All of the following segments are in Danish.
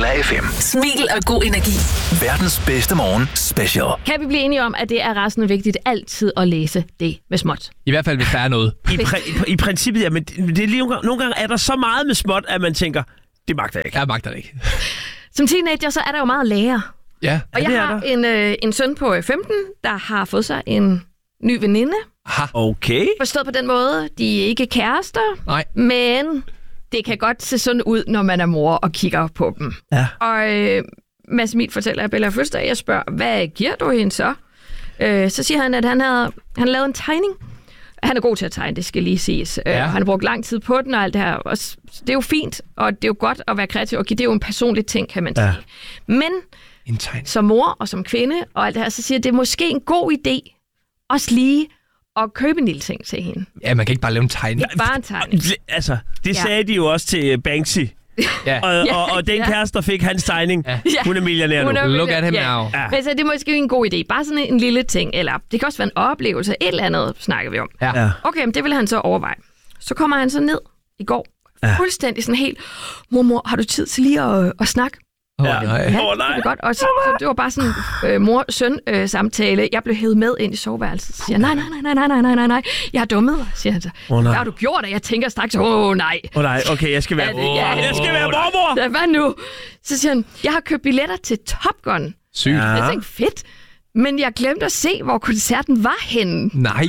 FM. Smil og god energi. Verdens bedste morgen special. Kan vi blive enige om, at det er resten vigtigt altid at læse det med småt? I hvert fald, hvis der er noget. I princippet, ja, men det er lige nogle gange er der så meget med småt, at man tænker, det magter jeg ikke. Jeg magter det ikke. Som teenager, så er der jo meget at lære. Ja. Og jeg har en søn på 15, der har fået sig en ny veninde. Aha. Okay. Forstået på den måde, de er ikke kærester, Nej. men det kan godt se sådan ud, når man er mor og kigger på dem. Ja. Og Mads Emil fortæller, at Bella er fødselsdag. Jeg spørger, hvad giver du hende så? Så siger han, at han lavede en tegning. Han er god til at tegne, det skal lige siges. Ja. Han har brugt lang tid på den og alt det her. Og det er jo fint, og det er jo godt at være kreativ. Og det er jo en personlig ting, kan man sige. Ja. Men som mor og som kvinde og alt det her, så siger jeg, at det er måske en god idé også lige at købe en lille ting til hende. Ja, man kan ikke bare lave en tegning. Ikke bare en tegning. Altså, det sagde de jo også til Banksy. Ja. Og den kæreste, der fik hans tegning, hun er millionær nu. Look at him now. Ja. Men så det er måske en god idé. Bare sådan en lille ting, eller det kan også være en oplevelse. Et eller andet snakker vi om. Ja. Okay, men det vil han så overveje. Så kommer han så ned i går. Fuldstændig sådan helt, mormor, har du tid til lige at snakke? Nej. Ja, det er godt. Og så det var bare sådan mor-søn samtale. Jeg blev hævet med ind i soveværelset. Så siger nej. Jeg har dummet mig, siger han så. Hvad har du gjort? Og jeg tænker straks, nej. Nej, okay, jeg skal være mormor. Ja, hvad nu? Så siger han, jeg har købt billetter til Top Gun. Sygt. Ja. Jeg tænkte, fedt. Men jeg glemte at se, hvor koncerten var henne. Nej.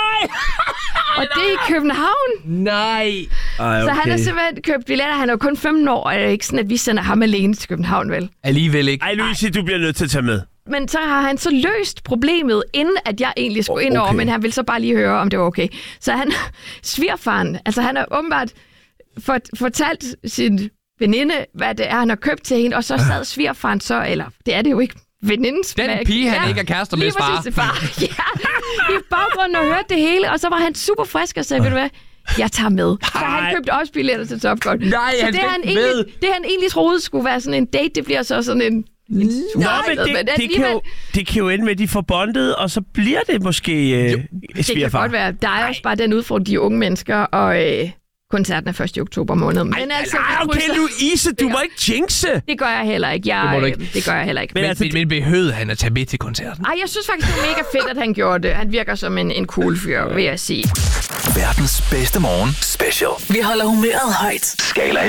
Og det er i København. Nej. Okay. Så han har simpelthen købt billetter. Han er jo kun 15 år, og det er ikke sådan, at vi sender ham alene til København, vel? Alligevel ikke. Ej, Louise, du bliver nødt til at tage med. Men så har han så løst problemet, inden at jeg egentlig skulle ind over, men han ville så bare lige høre, om det var okay. Så han, svigerfaren, altså han har åbenbart fortalt sin veninde, hvad det er, han har købt til hende, og så sad svigerfaren så, eller det er det jo ikke, venindens den pige, han ikke er kærester med, far. Ja, i baggrunden og hørte det hele, og så var han super frisk og sagde, ved du hvad, jeg tager med. Så han købte også billetter til Top Gun. Nej, så det han egentlig troede skulle være sådan en date, det bliver så sådan en... men det kan jo ende med, at de får bondet, og så bliver det måske svigerfar. Det kan godt være. Der er også bare den udfordring, de unge mennesker, og koncerten er 1. oktober måned. Men altså, okay, Louise, du må ikke jinxe. Det gør jeg heller ikke. Det gør jeg heller ikke. Men behøvede han at tage med til koncerten? Nej, jeg synes faktisk, det var mega fedt, at han gjorde det. Han virker som en cool fyr, vil jeg sige. Verdens bedste morgen special. Vi holder humøret højt. Skala